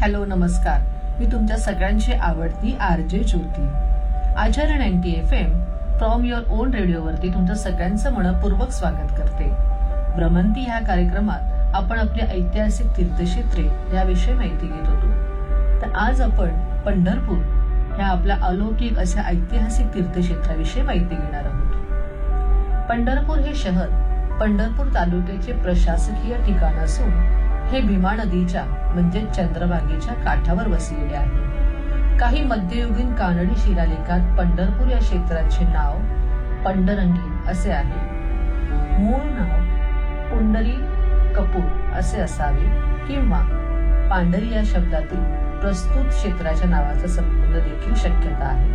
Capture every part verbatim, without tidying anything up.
Hello नमस्कार. मी तुमच्या सगळ्यांची आवडती R J Jyoti. Acharya ninety F am from your on रेडिओवरती तुमचं सगळ्यांचं मनपूर्वक स्वागत करते. भ्रमंती ह्या कार्यक्रमात आपण आपली ऐतिहासिक तीर्थक्षेत्रे याविषयी माहिती घेत होतो. तर आज आपण पंढरपूर ह्या आपल्या अलौकिक अशा ऐतिहासिक तीर्थक्षेत्राविषयी माहिती घेणार आहोत. पंढरपूर हे शहर पंढरपूर तालुक्याचे प्रशासकीय ठिकाण असून हे भीमा नदीच्या म्हणजे चंद्रभागेच्या काठावर वसलेले आहे. काही मध्ययुगीन कानडी शिलालेखात पंढरपूर या क्षेत्राचे नाव पंडरंगी असे आहे. मूळ नाव पुंडरी कपूर असे असावे किंवा पांढरी या शब्दातील प्रस्तुत क्षेत्राच्या नावाचा संबंध देखील शक्यता आहे.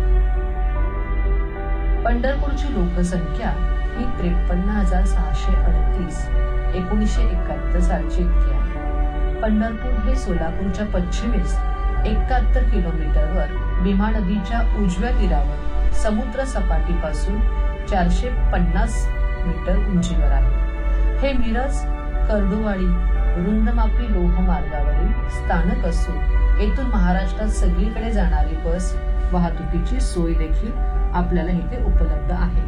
पंढरपूरची लोकसंख्या ही त्रेपन्न हजार सहाशे अडतीस एकोणीसशे एकाहत्तर सालची इतकी आहे. पंढरपूर हे सोलापूरच्या पश्चिमेस एकाहत्तर किलोमीटरवर भीमा नदीच्या उजव्या तीरावर समुद्र सपाटीपासून चारशे पन्नास मीटर उंचीवर आहे. हे मिरज कर्डुवाडी रुंदमापी लोहमार्गावरील स्थानक असून येथून महाराष्ट्रात सगळीकडे जाणारी बस वाहतुकीची सोय देखील आपल्याला इथे उपलब्ध आहे.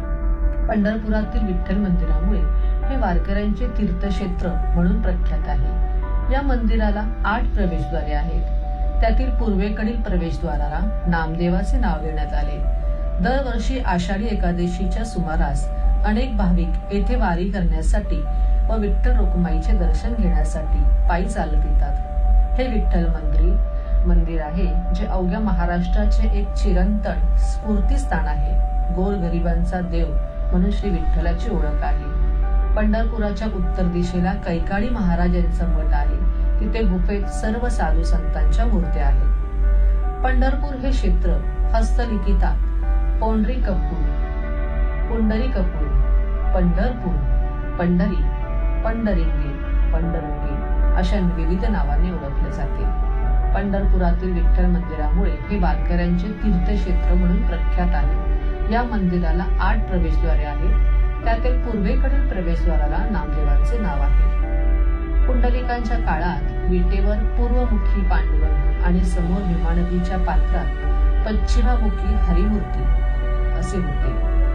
पंढरपुरातील विठ्ठल मंदिरामुळे हे वारकऱ्यांचे तीर्थक्षेत्र म्हणून प्रख्यात आहे. या मंदिराला आठ प्रवेशद्वारे आहेत. त्यातील पूर्वेकडील प्रवेशद्वाराला नामदेवाचे नाव देण्यात आले. दरवर्षी आषाढी एकादशीच्या सुमारास अनेक भाविक येथे वारी करण्यासाठी व विठ्ठल रुक्माईचे दर्शन घेण्यासाठी पायी चालत येतात. हे विठ्ठल मंदिर मंदिर आहे जे अवघ्या महाराष्ट्राचे एक चिरंतन स्फूर्तीस्थान आहे. गोरगरिबांचा देव म्हणून श्री विठ्ठलाची ओळख आहे. पंढरपुराच्या उत्तर दिशेला कैकाडी महाराज यांचा मठ आहे. तिथे गुफेत सर्व साधू संतांच्या मूर्त्या आहेत. पंढरपूर हे क्षेत्र हस्तलिखितात पोंडरी कपूर, पुंडरी कपूर, पंढरपूर, पंढरी, पंढरिंगी, पंढरंगी अशा विविध नावाने ओळखले जाते. पंढरपुरातील विठ्ठल मंदिरामुळे हे वारकऱ्यांचे तीर्थक्षेत्र म्हणून प्रख्यात आहे. या मंदिराला आठ प्रवेशद्वारे आहेत. त्यातील पूर्वेकडील प्रवेशद्वाराला नामदेवांचे नाव आहे. पुंडलिकांच्या काळात विटेवर पूर्वमुखी पांडुरंग आणि समोर भीमा नदीच्या पात्रात पश्चिमामुखी हरिमूर्ती असे होते.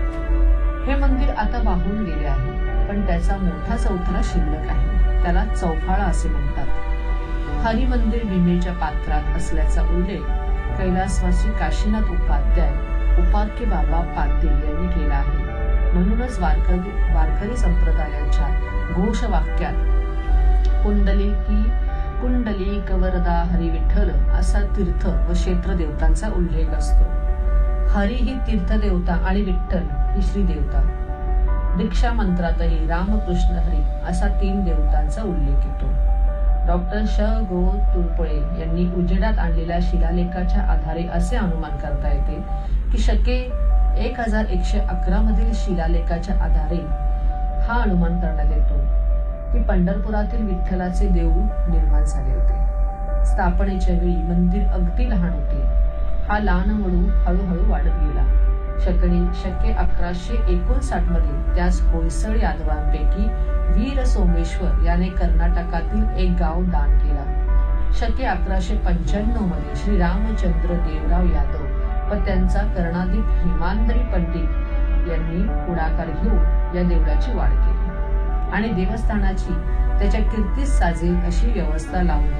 हे मंदिर आता वाहून गेले आहे, पण त्याचा मोठा चौथरा शिल्लक आहे. त्याला चौफाळा असे म्हणतात. हरी मंदिर भीमेच्या पात्रात असल्याचा उल्लेख कैलासवासी काशीनाथ उपाध्याय उपाख्य बाबा पाध्ये यांनी केला आहे. म्हणूनच वारकरी वारकरी संप्रदायाच्या घोषवाक्यात पुंडलिकी पुंडलिक वरदा हरी विठ्ठल असा तीर्थ व क्षेत्र देवतांचा उल्लेख असतो. हरी ही तीर्थदेवता आणि विठ्ठल ही श्री देवता. दीक्षा मंत्रातही रामकृष्ण हरी असा तीन देवतांचा उल्लेख येतो. डॉक्टर श गो तुरपळे यांनी उजेडात आणलेल्या शिलालेखाच्या आधारे असे अनुमान करता येते की शके एक हजार एकशे अकरा मधील शिलालेखाच्या आधारे हा अनुमान करण्यात येतो की पंढरपुरातील विठ्ठलाचे देऊळ निर्माण झाले होते. स्थापनेच्या वेळी मंदिर अगदी लहान होते. हा लहान वळू हळूहळू वाढत गेला. शके शके अकराशे एकोणसाठ मध्ये त्यास होयसळ यादवांपैकी वीर सोमेश्वर याने कर्नाटकातील एक गाव दान केला. शके अकराशे पंच्याण्णव मध्ये श्री रामचंद्र देवराव यादव व त्यांचा कर्णाधिप हेमांद्री पंडित यांनी पुढाकार घेऊन या देवळाची वाढ केली आणि देवस्थानाची त्याच्या कीर्तीस साजेल अशी व्यवस्था लावून